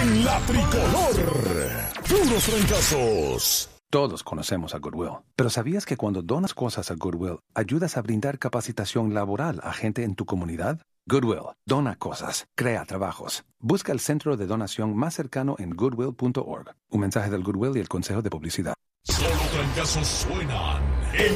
en la tricolor. Puros fracasos. Todos conocemos a Goodwill, pero ¿sabías que cuando donas cosas a Goodwill, ayudas a brindar capacitación laboral a gente en tu comunidad? Goodwill, dona cosas, crea trabajos. Busca el centro de donación más cercano en goodwill.org. Un mensaje del Goodwill y el Consejo de Publicidad. Solo fracasos suenan.